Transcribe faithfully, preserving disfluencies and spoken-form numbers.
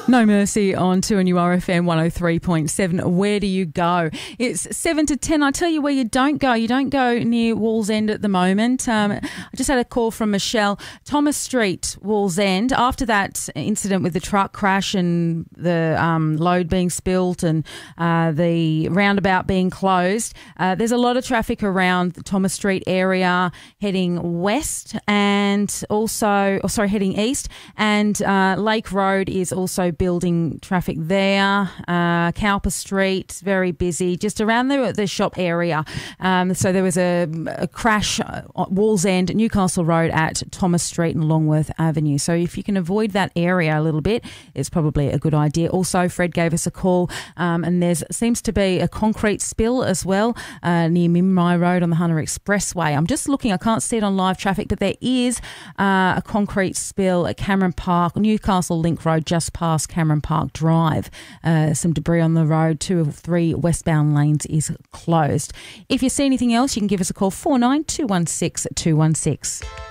No Mercy on two and U R F M one oh three point seven. Where do you go? It's seven to ten. I tell you where you don't go. You don't go near Wallsend at the moment. Um, I just had a call from Michelle. Thomas Street, Wallsend. After that incident with the truck crash and the um, load being spilt and uh, the roundabout being closed, uh, there's a lot of traffic around the Thomas Street area heading west and also, oh, sorry, heading east. And uh, Lake Road is also building traffic there. Uh, Cowper Street, very busy, just around the, the shop area. Um, so there was a, a crash at Wallsend, Newcastle Road at Thomas Street and Longworth Avenue. So if you can avoid that area a little bit, it's probably a good idea. Also, Fred gave us a call um, and there seems to be a concrete spill as well uh, near Mimrai Road on the Hunter Expressway. I'm just looking, I can't see it on live traffic, but there is uh, a concrete spill at Cameron Park, Newcastle Link Road, just past Cameron Park Drive. Uh, some debris on the road. Two of three westbound lanes is closed. If you see anything else, you can give us a call four nine two one six two one six.